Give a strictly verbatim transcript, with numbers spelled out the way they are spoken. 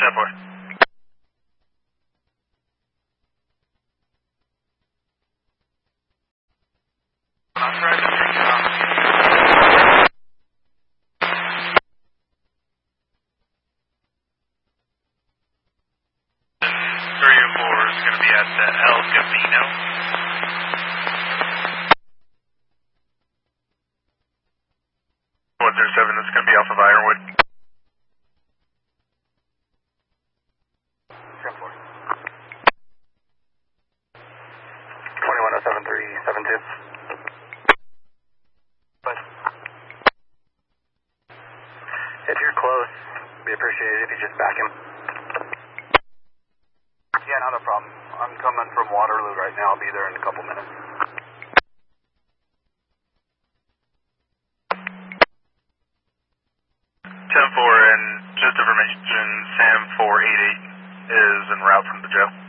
ten four. I'm trying to take it off. three oh four is going to be at the El Camino. one zero seven is going to be off of Ironwood. ten four. twenty-one oh seven three seven two. If you're close, we appreciate it if you just back him. Yeah, not a problem. I'm coming from Waterloo right now. I'll be there in a couple minutes. ten four, and just information, Sam four eight eight is en route from the jail.